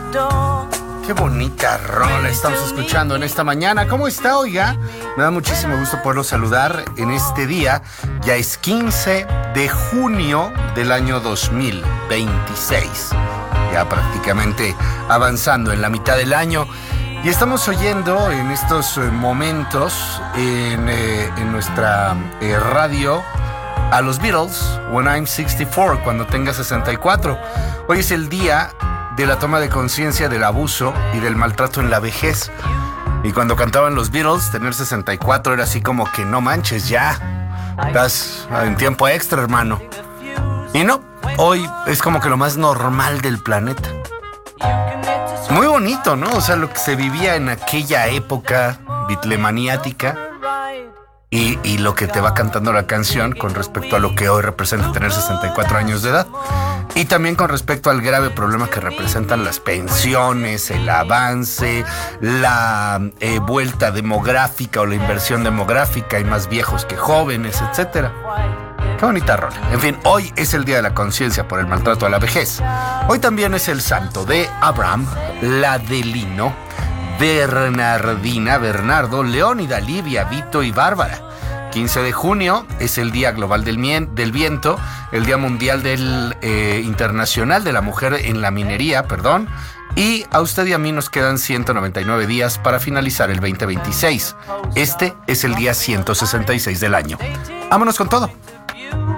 Qué bonita rola estamos escuchando en esta mañana. ¿Cómo está, oiga? Me da muchísimo gusto poderlo saludar en este día. Ya es 15 de junio del año 2026. Ya prácticamente avanzando en la mitad del año. Y estamos oyendo en estos momentos en nuestra radio a los Beatles, When I'm 64, cuando tenga 64. Hoy es el día de la toma de conciencia del abuso y del maltrato en la vejez. Y cuando cantaban los Beatles, tener 64 era así como que no manches, ya estás en tiempo extra, hermano. Y no, hoy es como que lo más normal del planeta. Muy bonito, ¿no? O sea, lo que se vivía en aquella época bitlemaniática y lo que te va cantando la canción con respecto a lo que hoy representa tener 64 años de edad. Y también con respecto al grave problema que representan las pensiones, el avance, la vuelta demográfica o la inversión demográfica, hay más viejos que jóvenes, etcétera. Qué bonita rola. En fin, hoy es el Día de la Conciencia por el Maltrato a la Vejez. Hoy también es el santo de Abraham, Ladelino, Bernardina, Bernardo, Leónida, Livia, Vito y Bárbara. 15 de junio es el Día Global del Viento, el Día Mundial Internacional de la Mujer en la Minería, y a usted y a mí nos quedan 199 días para finalizar el 2026. Este es el día 166 del año. Vámonos con todo.